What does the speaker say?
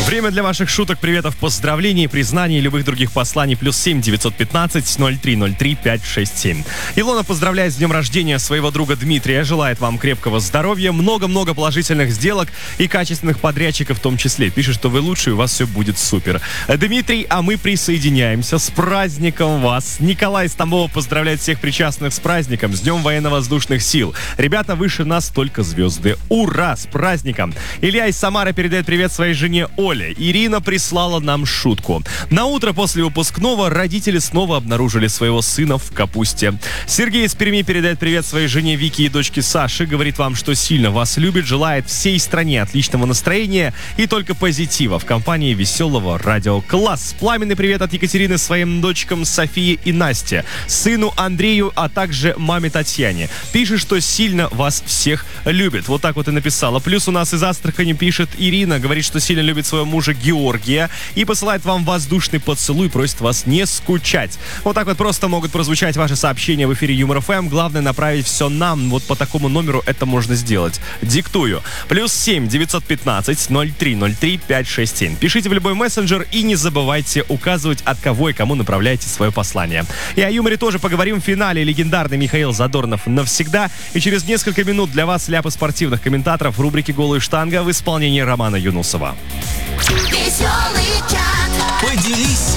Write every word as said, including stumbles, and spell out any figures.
Время для ваших шуток, приветов, поздравлений, признаний и любых других посланий. Плюс семь девятьсот пятнадцать ноль три ноль три пять шесть семь. Илона поздравляет с днем рождения своего друга Дмитрия. Желает вам крепкого здоровья, много-много положительных сделок и качественных подрядчиков в том числе. Пишет, что вы лучший, у вас все будет супер. Дмитрий, а мы присоединяемся. С праздником вас! Николай из Тамбова поздравляет всех причастных с праздником, с Днем военно-воздушных сил. Ребята, выше нас только звезды. Ура! С праздником! Илья из Самары передает привет своей жене Оле. Ирина прислала нам шутку. На утро после выпускного родители снова обнаружили своего сына в капусте. Сергей из Перми передает привет своей жене Вике и дочке Саше. Говорит вам, что сильно вас любит, желает всей стране отличного настроения и только позитива в компании веселого радио. Класс! Пламенный привет от Екатерины своим дочкам Софии и Насте, сыну Андрею, а также маме Татьяне. Пишет, что сильно вас всех любит. Вот так вот и написала. Плюс у нас из Астрахани пишет Ирина. Говорит, что сильно любит своего мужа Георгия и посылает вам воздушный поцелуй, просит вас не скучать. Вот так вот просто могут прозвучать ваши сообщения в эфире Юмор эф эм. Главное направить все нам. Вот по такому номеру это можно сделать. Диктую. Плюс семь девятьсот пятнадцать ноль три ноль три пять шесть семь. Пишите в любой мессенджер и не забывайте указывать, от кого и кому направляете свое послание. И о юморе тоже поговорим в финале. Легендарный Михаил Задорнов навсегда. И через несколько минут для вас ляпы спортивных комментаторов в рубрике «Голая штанга» в исполнении Романа Юнусова. Веселый чат. Поделись